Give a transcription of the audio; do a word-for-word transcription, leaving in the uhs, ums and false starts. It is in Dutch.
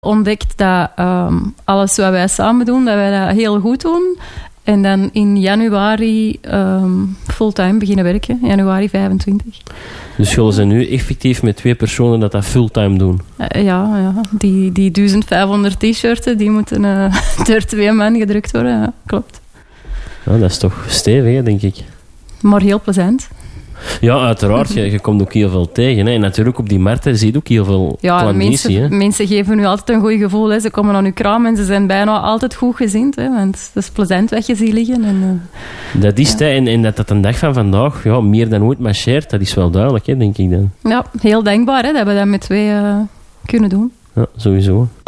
ontdekt dat um, alles wat wij samen doen, dat wij dat heel goed doen. En dan in januari um, fulltime beginnen werken. januari vijfentwintig. Dus jullie zijn nu effectief met twee personen dat dat fulltime doen? Uh, ja, ja, die, die duizend vijfhonderd t-shirten, die moeten uh, door twee man gedrukt worden. Ja, klopt. Ja, dat is toch stevig, denk ik. Maar heel plezant. Ja, uiteraard. Je, je komt ook heel veel tegen. Hè. En natuurlijk op die markten zie je ook heel veel ja, klanditie. Mensen, mensen geven nu altijd een goed gevoel. Hè. Ze komen aan uw kraam en ze zijn bijna altijd goed gezind. Hè, want het is plezant wat je ziet liggen. En, uh, dat is ja. het. En, en dat dat een dag van vandaag ja, meer dan ooit marcheert, dat is wel duidelijk, hè, denk ik dan. Ja, heel denkbaar hè, dat we dat met twee uh, kunnen doen. Ja, sowieso.